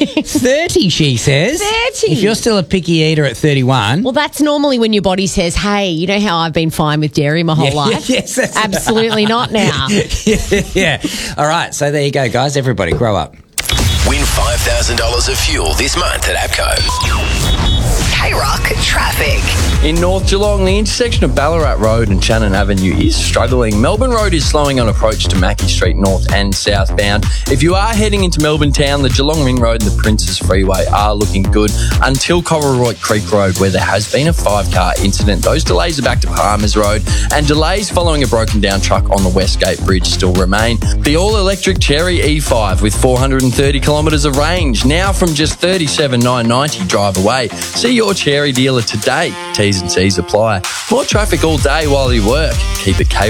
30, she says. 30. If you're still a picky eater at 31. Well, that's normally when your body says, hey, you know how I've been fine with dairy my whole life? Yes, that's absolutely not now. Yeah. All right, so there you go, guys. Everybody, grow up. Win $5,000 of fuel this month at APCO. K-Rock traffic. In North Geelong, the intersection of Ballarat Road and Shannon Avenue is struggling. Melbourne Road is slowing on approach to Mackey Street north and southbound. If you are heading into Melbourne town, the Geelong Ring Road and the Princes Freeway are looking good until Coraroit Creek Road, where there has been a 5-car incident. Those delays are back to Palmers Road, and delays following a broken down truck on the Westgate Bridge still remain. The all-electric Cherry E5 with 430 kilometres of range, now from just $37,990 drive away. See your Cherry dealer today. T's and C's apply. More traffic all day while you work. Keep it K